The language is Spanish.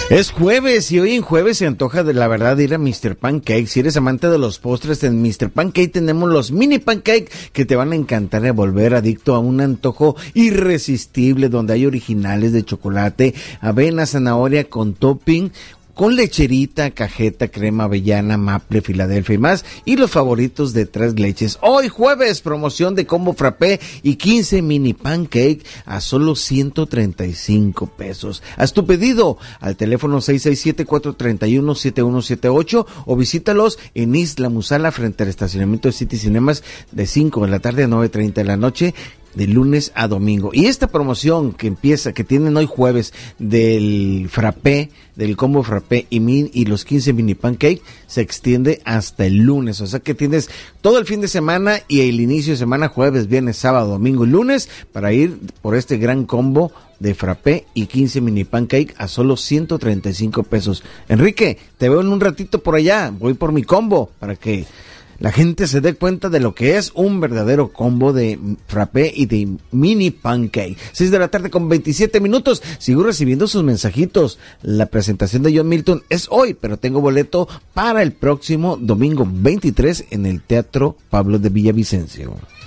Es jueves y hoy en jueves se antoja de la verdad ir a Mr. Pancake. Si eres amante de los postres, en Mr. Pancake tenemos los mini pancake que te van a encantar y a volver adicto a un antojo irresistible, donde hay originales de chocolate, avena, zanahoria con topping, con lecherita, cajeta, crema, avellana, maple, Filadelfia y más, y los favoritos de 3 leches. Hoy jueves, promoción de combo frappé y 15 mini pancake a solo 135 pesos. Haz tu pedido al teléfono 667-431-7178 o visítalos en Isla Musala frente al estacionamiento de City Cinemas de 5 de la tarde a 9:30 de la noche, de lunes a domingo. Y esta promoción que tienen hoy jueves del frappé, del combo frappé y los 15 mini pancake, se extiende hasta el lunes. O sea que tienes todo el fin de semana y el inicio de semana, jueves, viernes, sábado, domingo y lunes, para ir por este gran combo de frappé y 15 mini pancake a solo 135 pesos. Enrique, te veo en un ratito por allá. Voy por mi combo para que la gente se dé cuenta de lo que es un verdadero combo de frappé y de mini pancake. 6 de la tarde con 27 minutos. Sigo recibiendo sus mensajitos. La presentación de John Milton es hoy, pero tengo boleto para el próximo domingo 23 en el Teatro Pablo de Villavicencio.